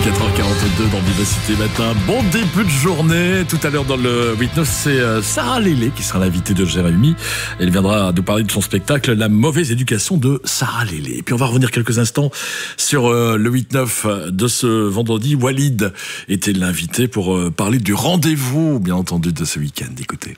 4h42 dans Vivacité Matin. Bon début de journée. Tout à l'heure dans le 8-9, c'est Sarah Lélé qui sera l'invitée de Jérémy. Elle viendra nous parler de son spectacle La mauvaise éducation de Sarah Lélé. Et puis on va revenir quelques instants sur le 8-9 de ce vendredi. Walid était l'invité pour parler du rendez-vous, bien entendu, de ce week-end. Écoutez.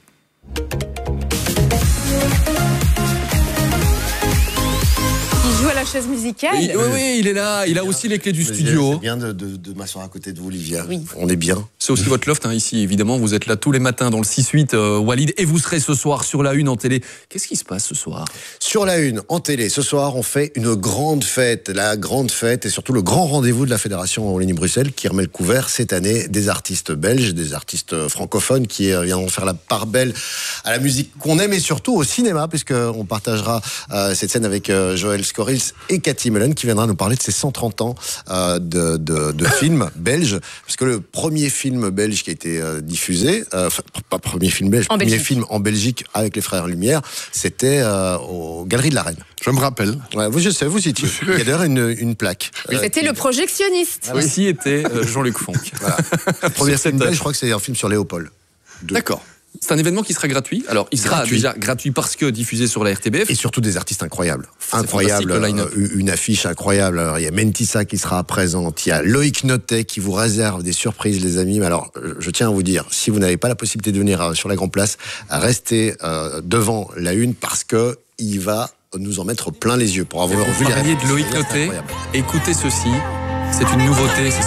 Il joue à la chaise musicale. Oui, il est là. Il a aussi les clés du studio. C'est bien de m'asseoir à côté de vous, Olivia. Oui. On est bien. C'est aussi votre loft ici, évidemment. Vous êtes là tous les matins dans le 6-8, Walid. Et vous serez ce soir sur la une en télé. Qu'est-ce qui se passe ce soir? Sur la une, en télé, ce soir, on fait une grande fête. La grande fête et surtout le grand rendez-vous de la Fédération Wallonie-Bruxelles qui remet le couvert cette année des artistes belges, des artistes francophones qui viendront faire la part belle à la musique qu'on aime et surtout au cinéma, puisqu'on partagera cette scène avec Joël Scorils et Cathy Mullen qui viendra nous parler de ses 130 ans de films belges. Parce que le premier film belge qui a été diffusé, pas premier film belge, premier film en Belgique avec les Frères Lumière, c'était aux Galeries de la Reine. Je me rappelle. Ouais, je sais, vous étiez. Il y a d'ailleurs une plaque. C'était le projectionniste. Aussi était Jean-Luc Fonck. Voilà. Le premier film belge, je crois que c'est un film sur Léopold. D'accord. C'est un événement qui sera gratuit. Alors, il sera déjà gratuit parce que diffusé sur la RTBF. Et surtout des artistes incroyables. Incroyable. Une affiche incroyable. Alors, il y a Mentissa qui sera présente. Il y a Loïc Notet qui vous réserve des surprises, les amis. Mais alors, je tiens à vous dire, si vous n'avez pas la possibilité de venir sur la Grand Place, restez devant la une parce que il va nous en mettre plein les yeux pour avoir vu les de Loïc Notet. Écoutez ceci. C'est une nouveauté.